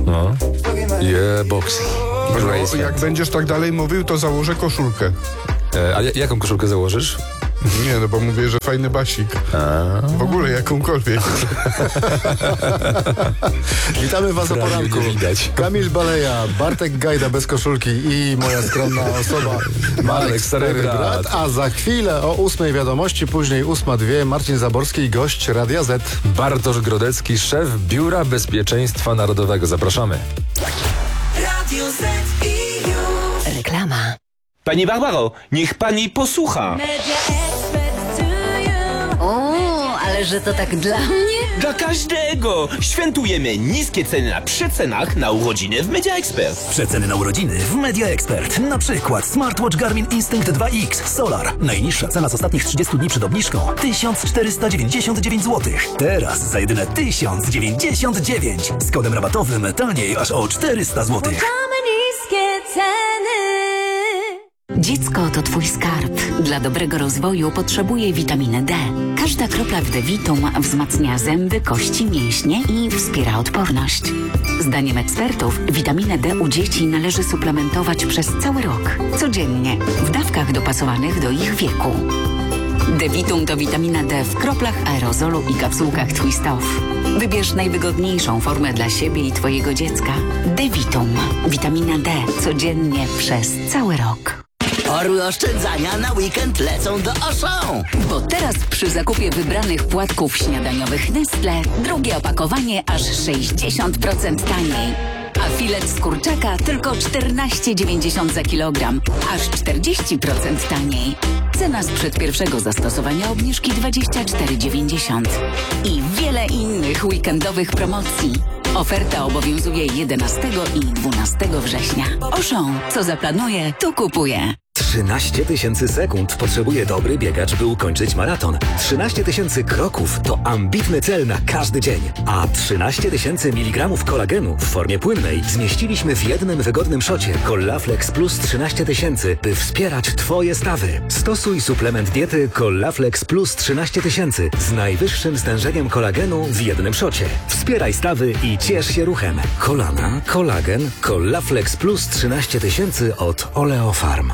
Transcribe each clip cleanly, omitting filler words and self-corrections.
No. Boxy. Jak będziesz tak dalej mówił, to założę koszulkę. A jaką koszulkę założysz? Nie, no bo mówię, że fajny basik. W ogóle jakąkolwiek. Witamy was o poranku. Kamil Baleja, Bartek Gajda bez koszulki i moja skromna osoba Marek Stary Brat. A za chwilę o 8 wiadomości, później 8:02 Marcin Zaborski, gość Radia Z. Bartosz Grodecki, szef Biura Bezpieczeństwa Narodowego. Zapraszamy. Radio Z i już. Reklama. Pani Barbaro, niech pani posłucha. O, ale że to tak dla mnie? Dla każdego! Świętujemy niskie ceny na przecenach na urodziny w Media Expert. Przeceny na urodziny w Media Expert. Na przykład smartwatch Garmin Instinct 2X Solar. Najniższa cena z ostatnich 30 dni przed obniżką 1499 zł. Teraz za jedyne 1099. Z kodem rabatowym taniej aż o 400 zł. Mamy niskie ceny. Dziecko to twój skarb. Dla dobrego rozwoju potrzebuje witaminy D. Każda kropla w Devitum wzmacnia zęby, kości, mięśnie i wspiera odporność. Zdaniem ekspertów witaminę D u dzieci należy suplementować przez cały rok. Codziennie, w dawkach dopasowanych do ich wieku. Devitum to witamina D w kroplach aerozolu i kapsułkach Twist Off. Wybierz najwygodniejszą formę dla siebie i twojego dziecka. Devitum. Witamina D. Codziennie przez cały rok. Orły oszczędzania na weekend lecą do Auchan. Bo teraz przy zakupie wybranych płatków śniadaniowych Nestle drugie opakowanie aż 60% taniej. A filet z kurczaka tylko 14,90 za kilogram, aż 40% taniej. Cena sprzed pierwszego zastosowania obniżki 24,90. I wiele innych weekendowych promocji. Oferta obowiązuje 11 i 12 września. Auchan, co zaplanuje, to kupuje. 13 000 sekund potrzebuje dobry biegacz, by ukończyć maraton. 13 000 kroków to ambitny cel na każdy dzień. A 13 000 mg kolagenu w formie płynnej zmieściliśmy w jednym wygodnym szocie Collaflex Plus 13 000, by wspierać twoje stawy. Stosuj suplement diety Collaflex Plus 13 000 z najwyższym stężeniem kolagenu w jednym szocie. Wspieraj stawy i ciesz się ruchem. Kolana, kolagen, Collaflex Plus 13 000 od Oleofarm.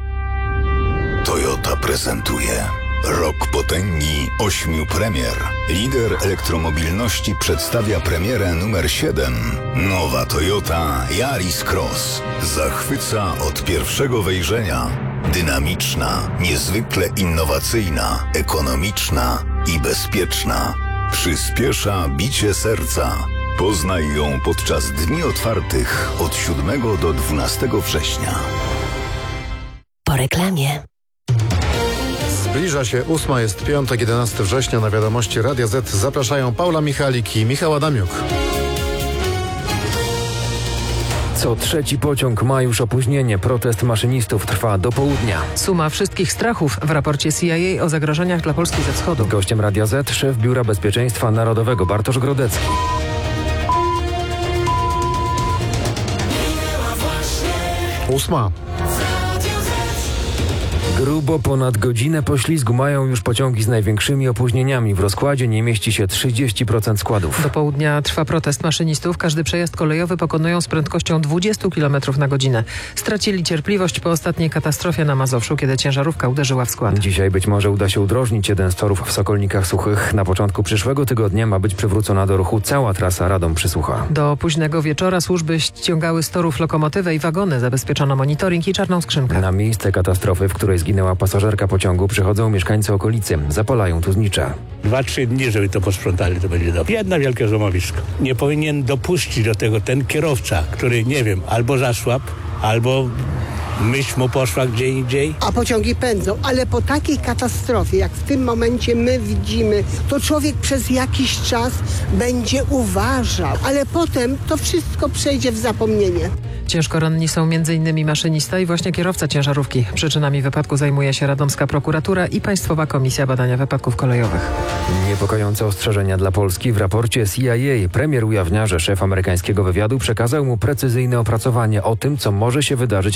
Toyota prezentuje Rok Potęgi 8 premier. Lider elektromobilności przedstawia premierę numer 7. Nowa Toyota Yaris Cross zachwyca od pierwszego wejrzenia. Dynamiczna, niezwykle innowacyjna, ekonomiczna i bezpieczna. Przyspiesza bicie serca. Poznaj ją podczas dni otwartych od 7 do 12 września. Po reklamie. Zbliża się 8, jest piątek, 11 września. Na wiadomości Radia Z zapraszają Paula Michalik i Michał Adamiuk. Co trzeci pociąg ma już opóźnienie. Protest maszynistów trwa do południa. Suma wszystkich strachów w raporcie CIA o zagrożeniach dla Polski ze wschodu. Gościem Radia Z szef Biura Bezpieczeństwa Narodowego Bartosz Grodecki. Ósma. Grubo ponad godzinę poślizgu mają już pociągi z największymi opóźnieniami. W rozkładzie nie mieści się 30% składów. Do południa trwa protest maszynistów. Każdy przejazd kolejowy pokonują z prędkością 20 km na godzinę. Stracili cierpliwość po ostatniej katastrofie na Mazowszu, kiedy ciężarówka uderzyła w skład. Dzisiaj być może uda się udrożnić jeden z torów w Sokolnikach Suchych. Na początku przyszłego tygodnia ma być przywrócona do ruchu cała trasa Radom-Przysłucha. Do późnego wieczora służby ściągały z torów lokomotywę i wagony. Zabezpieczono monitoring i czarną skrzynkę. Na miejsce katastrofy, w której zginęła pasażerka pociągu, przychodzą mieszkańcy okolicy. Zapalają tu znicze. 2-3 dni, żeby to posprzątali, to będzie dobrze. Jedno wielkie złomowisko. Nie powinien dopuścić do tego ten kierowca, który, nie wiem, albo zasłabł, albo myśl mu poszła gdzie indziej. A pociągi pędzą, ale po takiej katastrofie, jak w tym momencie my widzimy, to człowiek przez jakiś czas będzie uważał, ale potem to wszystko przejdzie w zapomnienie. Ciężko ranni są m.in. maszynista i właśnie kierowca ciężarówki. Przyczynami wypadku zajmuje się radomska prokuratura i Państwowa Komisja Badania Wypadków Kolejowych. Niepokojące ostrzeżenia dla Polski. W raporcie CIA premier ujawnia, że szef amerykańskiego wywiadu przekazał mu precyzyjne opracowanie o tym, co może się wydarzyć na wschodzie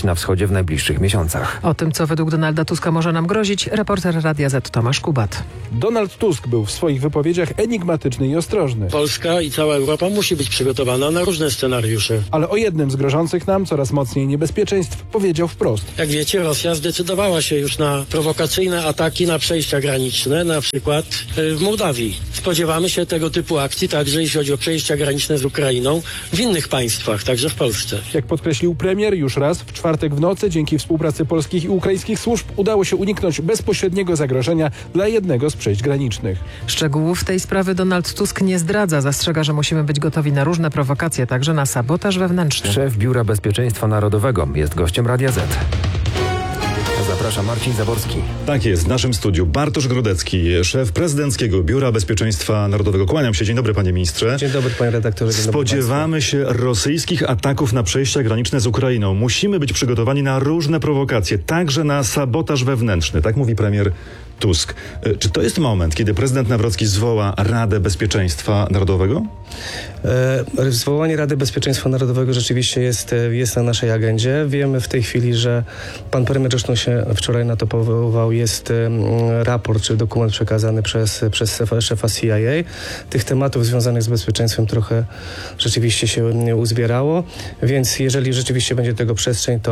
w najbliższych miesiącach. O tym, co według Donalda Tuska może nam grozić, reporter Radia Z Tomasz Kubat. Donald Tusk był w swoich wypowiedziach enigmatyczny i ostrożny. Polska i cała Europa musi być przygotowana na różne scenariusze. Ale o jednym z grożących nam coraz mocniej niebezpieczeństw powiedział wprost. Jak wiecie, Rosja zdecydowała się już na prowokacyjne ataki na przejścia graniczne, na przykład w Mołdawii. Spodziewamy się tego typu akcji także jeśli chodzi o przejścia graniczne z Ukrainą w innych państwach, także w Polsce. Jak podkreślił premier, już raz w czwartek w nocy dzięki współpracy polskich i ukraińskich służb udało się uniknąć bezpośredniego zagrożenia dla jednego z przejść granicznych. Szczegółów tej sprawy Donald Tusk nie zdradza. Zastrzega, że musimy być gotowi na różne prowokacje, także na sabotaż wewnętrzny. Szef Biura Bezpieczeństwa Narodowego jest gościem Radia Z. Zaprasza Marcin Zaborski. Tak jest, w naszym studiu Bartosz Grodecki, szef Prezydenckiego Biura Bezpieczeństwa Narodowego. Kłaniam się. Dzień dobry, panie ministrze. Dzień dobry, panie redaktorze. Spodziewamy się rosyjskich ataków na przejścia graniczne z Ukrainą. Musimy być przygotowani na różne prowokacje, także na sabotaż wewnętrzny. Tak mówi premier Tusk. Czy to jest moment, kiedy prezydent Nawrocki zwoła Radę Bezpieczeństwa Narodowego? Zwołanie Rady Bezpieczeństwa Narodowego rzeczywiście jest na naszej agendzie. Wiemy w tej chwili, że pan premier zresztą się wczoraj na to powoływał. Jest raport czy dokument przekazany przez szefa CIA. Tych tematów związanych z bezpieczeństwem trochę rzeczywiście się uzbierało, więc jeżeli rzeczywiście będzie tego przestrzeń,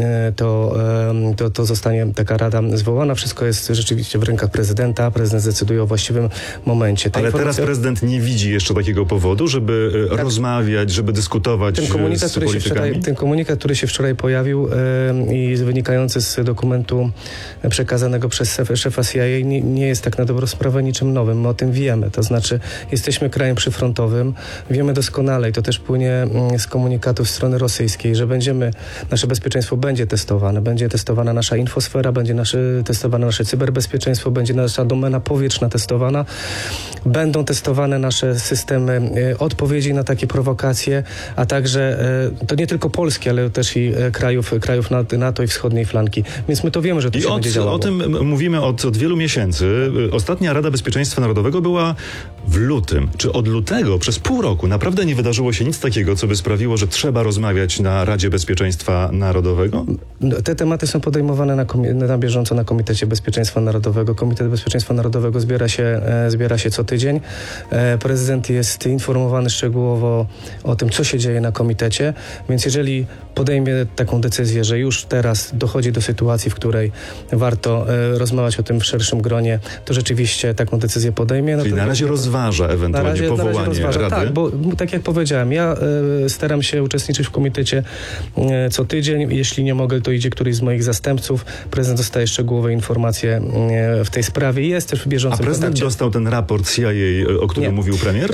to zostanie taka rada zwołana. Wszystko jest rzeczywiście w rękach prezydenta. Prezydent zdecyduje o właściwym momencie. Ale teraz prezydent nie widzi jeszcze takiego powodu, żeby rozmawiać, żeby dyskutować z politykami? Ten komunikat, który się wczoraj pojawił i wynikający z dokumentu przekazanego przez szefa CIA nie jest tak na dobrą sprawę niczym nowym. My o tym wiemy. To znaczy jesteśmy krajem przyfrontowym. Wiemy doskonale i to też płynie z komunikatów strony rosyjskiej, że nasze bezpieczeństwo będzie testowane. Będzie testowana nasza infosfera, będzie testowane nasze cyberbezpieczeństwo, będzie nasza domena powietrzna testowana. Będą testowane nasze systemy odpowiedzi na takie prowokacje, a także to nie tylko Polski, ale też i krajów NATO i wschodniej flanki. Więc my to wiemy, że to się będzie działało. O tym mówimy od wielu miesięcy. Ostatnia Rada Bezpieczeństwa Narodowego była w lutym. Czy od lutego przez pół roku naprawdę nie wydarzyło się nic takiego, co by sprawiło, że trzeba rozmawiać na Radzie Bezpieczeństwa Narodowego? Te tematy są podejmowane na bieżąco na Komitecie Bezpieczeństwa Narodowego. Komitet Bezpieczeństwa Narodowego zbiera się co tydzień. Prezydent jest informowany szczegółowo o tym, co się dzieje na komitecie, więc jeżeli podejmie taką decyzję, że już teraz dochodzi do sytuacji, w której warto rozmawiać o tym w szerszym gronie, to rzeczywiście taką decyzję podejmie. Czyli na razie rozważa ewentualnie powołanie Rady? Tak, bo tak jak powiedziałem, ja staram się uczestniczyć w komitecie co tydzień. Jeśli nie mogę, to idzie któryś z moich zastępców. Prezydent dostaje szczegółowe informacje w tej sprawie. Jest też w bieżącym kontakcie. A prezydent dostał ten raport CIA, o którym mówił premier?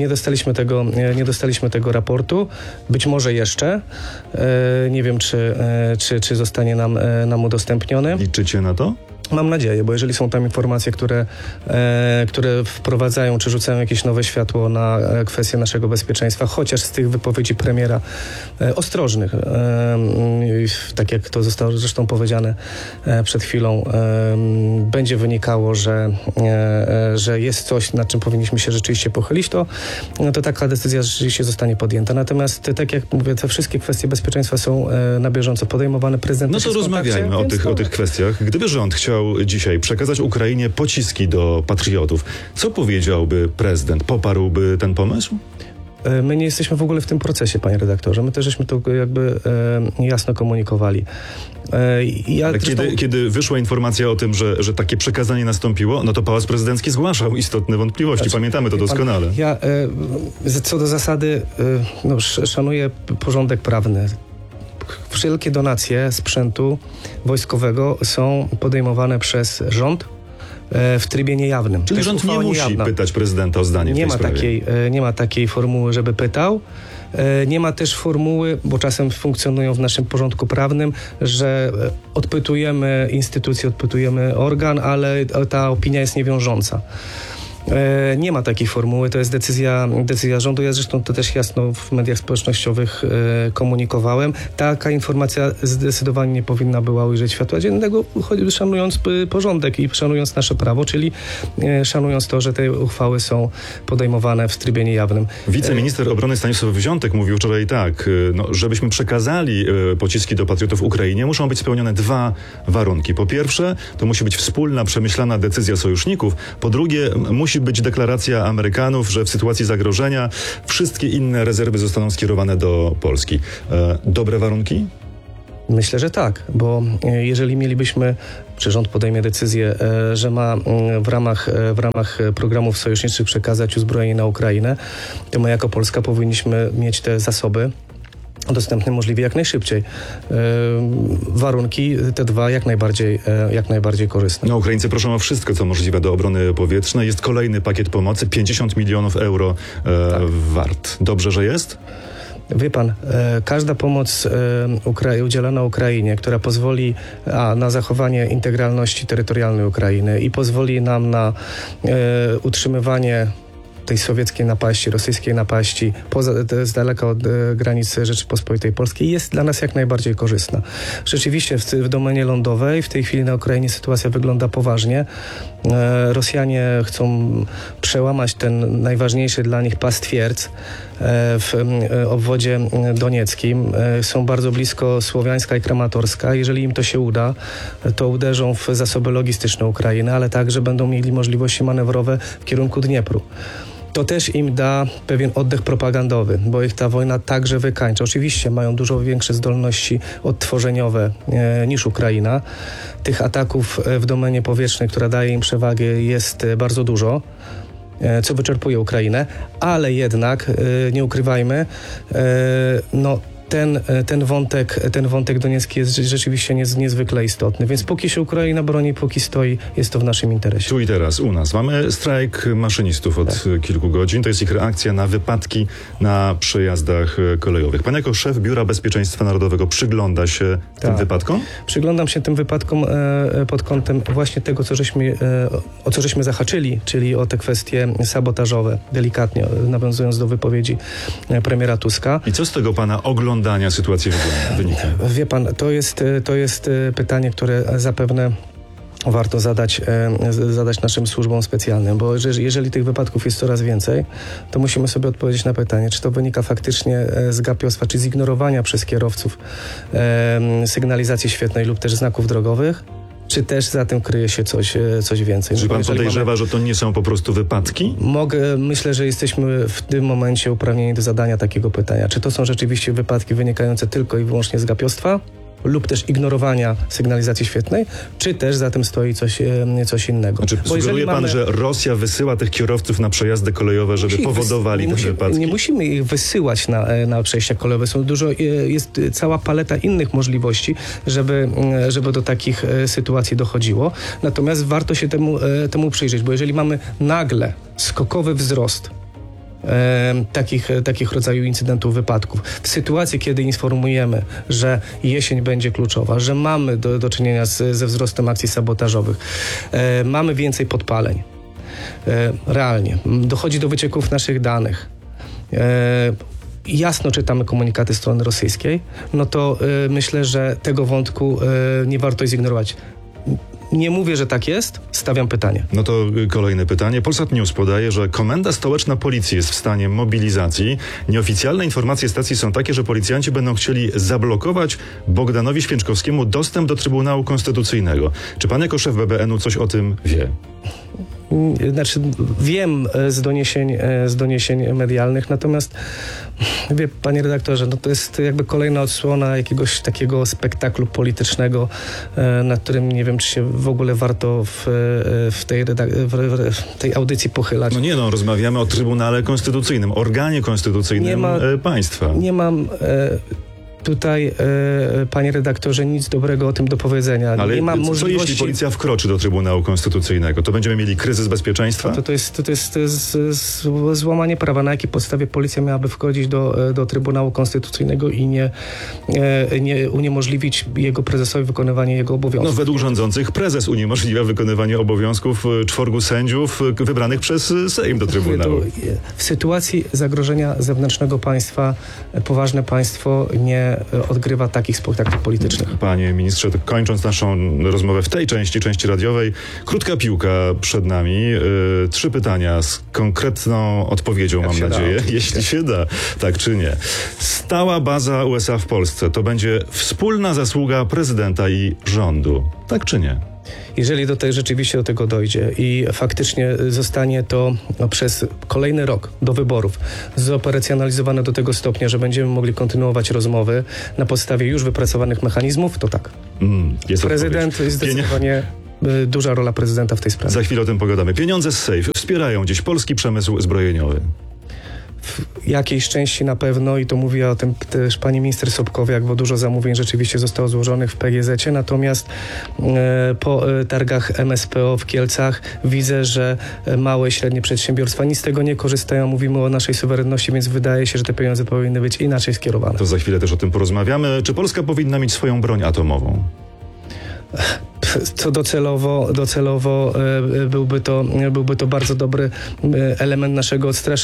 Nie dostaliśmy tego raportu. Być może jeszcze. Nie wiem, czy zostanie nam udostępniony. Liczycie na to? Mam nadzieję, bo jeżeli są tam informacje, które wprowadzają czy rzucają jakieś nowe światło na kwestię naszego bezpieczeństwa, chociaż z tych wypowiedzi premiera ostrożnych, tak jak to zostało zresztą powiedziane przed chwilą, będzie wynikało, że jest coś, nad czym powinniśmy się rzeczywiście pochylić, to taka decyzja rzeczywiście zostanie podjęta. Natomiast, tak jak mówię, te wszystkie kwestie bezpieczeństwa są na bieżąco podejmowane. Prezydent no to rozmawiajmy o tych kwestiach. Gdyby rząd chciał dzisiaj przekazać Ukrainie pociski do patriotów, co powiedziałby prezydent? Poparłby ten pomysł? My nie jesteśmy w ogóle w tym procesie, panie redaktorze. My też żeśmy to jakby jasno komunikowali. Ale kiedy wyszła informacja o tym, że takie przekazanie nastąpiło, no to Pałac Prezydencki zgłaszał istotne wątpliwości. Pamiętamy to doskonale. Ja co do zasady szanuję porządek prawny. Wszelkie donacje sprzętu wojskowego są podejmowane przez rząd w trybie niejawnym. Czyli rząd nie musi pytać prezydenta o zdanie w tej sprawie. Nie ma takiej formuły, żeby pytał. Nie ma też formuły, bo czasem funkcjonują w naszym porządku prawnym, że odpytujemy instytucję, odpytujemy organ, ale ta opinia jest niewiążąca. Nie ma takiej formuły, to jest decyzja rządu. Ja zresztą to też jasno w mediach społecznościowych komunikowałem. Taka informacja zdecydowanie nie powinna była ujrzeć światła dziennego, szanując porządek i szanując nasze prawo, czyli szanując to, że te uchwały są podejmowane w trybie niejawnym. Wiceminister obrony Stanisław Wziątek mówił wczoraj tak, żebyśmy przekazali pociski do patriotów Ukrainie, muszą być spełnione 2 warunki. Po pierwsze, to musi być wspólna, przemyślana decyzja sojuszników. Po drugie, musi być deklaracja Amerykanów, że w sytuacji zagrożenia wszystkie inne rezerwy zostaną skierowane do Polski. Dobre warunki? Myślę, że tak, bo jeżeli mielibyśmy, czy rząd podejmie decyzję, że ma w ramach programów sojuszniczych przekazać uzbrojenie na Ukrainę, to my jako Polska powinniśmy mieć te zasoby dostępne możliwie jak najszybciej. Warunki te 2 jak najbardziej korzystne. No, Ukraińcy proszą o wszystko, co możliwe do obrony powietrznej. Jest kolejny pakiet pomocy, 50 milionów euro wart. Dobrze, że jest? Wie pan, każda pomoc udzielana Ukrainie, która pozwoli na zachowanie integralności terytorialnej Ukrainy i pozwoli nam na utrzymywanie tej sowieckiej napaści, rosyjskiej napaści, z daleka od granicy Rzeczypospolitej Polskiej, jest dla nas jak najbardziej korzystna. Rzeczywiście w domenie lądowej w tej chwili na Ukrainie sytuacja wygląda poważnie. Rosjanie chcą przełamać ten najważniejszy dla nich pas twierdz w obwodzie donieckim. Są bardzo blisko Słowiańska i Kramatorska. Jeżeli im to się uda, to uderzą w zasoby logistyczne Ukrainy, ale także będą mieli możliwości manewrowe w kierunku Dniepru. To też im da pewien oddech propagandowy, bo ich ta wojna także wykańcza. Oczywiście mają dużo większe zdolności odtworzeniowe niż Ukraina. Tych ataków w domenie powietrznej, która daje im przewagę, jest bardzo dużo, co wyczerpuje Ukrainę, ale jednak, nie ukrywajmy, ten wątek doniecki jest rzeczywiście niezwykle istotny. Więc póki się Ukraina broni, póki stoi, jest to w naszym interesie. Tu i teraz u nas mamy strajk maszynistów od kilku godzin. To jest ich reakcja na wypadki na przejazdach kolejowych. Pan jako szef Biura Bezpieczeństwa Narodowego przygląda się tym wypadkom? Przyglądam się tym wypadkom pod kątem właśnie tego, o co żeśmy zahaczyli, czyli o te kwestie sabotażowe, delikatnie nawiązując do wypowiedzi premiera Tuska. I co z tego pana oglądania sytuacji wynika? Wie pan, to jest pytanie, które zapewne warto zadać naszym służbom specjalnym, bo jeżeli tych wypadków jest coraz więcej, to musimy sobie odpowiedzieć na pytanie, czy to wynika faktycznie z gapiostwa, czy zignorowania przez kierowców sygnalizacji świetnej lub też znaków drogowych, czy też za tym kryje się coś więcej. Czy pan podejrzewa, że to nie są po prostu wypadki? Myślę, że jesteśmy w tym momencie uprawnieni do zadania takiego pytania. Czy to są rzeczywiście wypadki wynikające tylko i wyłącznie z gapiostwa? Lub też ignorowania sygnalizacji świetnej, czy też za tym stoi coś innego. Znaczy, sugeruje pan, że Rosja wysyła tych kierowców na przejazdy kolejowe, żeby powodowali te wypadki? Nie musimy ich wysyłać na przejścia kolejowe. Jest cała paleta innych możliwości, żeby do takich sytuacji dochodziło. Natomiast warto się temu przyjrzeć, bo jeżeli mamy nagle skokowy wzrost takich rodzaju incydentów, wypadków. W sytuacji, kiedy informujemy, że jesień będzie kluczowa, że mamy do czynienia ze wzrostem akcji sabotażowych, mamy więcej podpaleń. Realnie. Dochodzi do wycieków naszych danych. Jasno czytamy komunikaty strony rosyjskiej, no to myślę, że tego wątku nie warto zignorować. Nie mówię, że tak jest, stawiam pytanie. No to kolejne pytanie. Polsat News podaje, że Komenda Stołeczna Policji jest w stanie mobilizacji. Nieoficjalne informacje stacji są takie, że policjanci będą chcieli zablokować Bogdanowi Święczkowskiemu dostęp do Trybunału Konstytucyjnego. Czy pan jako szef BBN-u coś o tym wie? Znaczy, wiem z doniesień medialnych, natomiast wie, panie redaktorze, no to jest jakby kolejna odsłona jakiegoś takiego spektaklu politycznego, nad którym nie wiem, czy się w ogóle warto w tej audycji pochylać. No nie, rozmawiamy o Trybunale Konstytucyjnym, organie konstytucyjnym państwa. Nie mam Tutaj, panie redaktorze, nic dobrego o tym do powiedzenia. Ale nie ma co możliwości... jeśli policja wkroczy do Trybunału Konstytucyjnego? To będziemy mieli kryzys bezpieczeństwa? To jest złamanie prawa. Na jakiej podstawie policja miałaby wchodzić do Trybunału Konstytucyjnego i nie uniemożliwić jego prezesowi wykonywanie jego obowiązków? No, według rządzących prezes uniemożliwia wykonywanie obowiązków 4 sędziów wybranych przez Sejm do Trybunału. W sytuacji zagrożenia zewnętrznego państwa poważne państwo nie odgrywa takich spektakli politycznych. Panie ministrze, to kończąc naszą rozmowę w tej części radiowej, krótka piłka przed nami. 3 pytania z konkretną odpowiedzią, mam nadzieję, jeśli się da, tak czy nie. Stała baza USA w Polsce to będzie wspólna zasługa prezydenta i rządu, tak czy nie? Jeżeli rzeczywiście do tego dojdzie i faktycznie zostanie to przez kolejny rok do wyborów zoperacjonalizowane do tego stopnia, że będziemy mogli kontynuować rozmowy na podstawie już wypracowanych mechanizmów, to tak. Jest prezydent odpowiedź. zdecydowanie duża rola prezydenta w tej sprawie. Za chwilę o tym pogadamy. Pieniądze z Safe wspierają dziś polski przemysł zbrojeniowy. W jakiejś części na pewno i to mówiła o tym też pani minister Sobkowiak, bo dużo zamówień rzeczywiście zostało złożonych w PGZ-cie, natomiast po targach MSPO w Kielcach widzę, że małe i średnie przedsiębiorstwa nic z tego nie korzystają. Mówimy o naszej suwerenności, więc wydaje się, że te pieniądze powinny być inaczej skierowane. To za chwilę też o tym porozmawiamy. Czy Polska powinna mieć swoją broń atomową? Co docelowo byłby to bardzo dobry element naszego odstraszania.